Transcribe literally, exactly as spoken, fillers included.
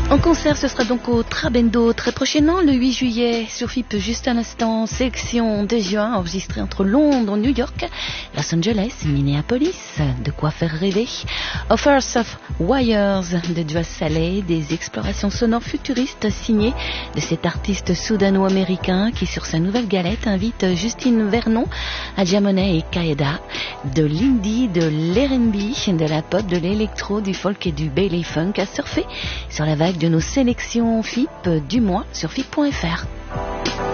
En concert, ce sera donc au Trabendo très prochainement, le huit juillet, sur F I P juste à l'instant, sélection de juin, enregistrée entre Londres, New York, Los Angeles, Minneapolis, de quoi faire rêver. Offers of Wires de Joss Saleh, des explorations sonores futuristes signées de cet artiste soudano-américain qui, sur sa nouvelle galette, invite Justine Vernon, Adjamonet et Kaeda, de l'indie, de l'R and B, de la pop, de l'électro, du folk et du Bailey Funk à surfer sur la vague de nos sélections F I P du mois sur F I P point F R.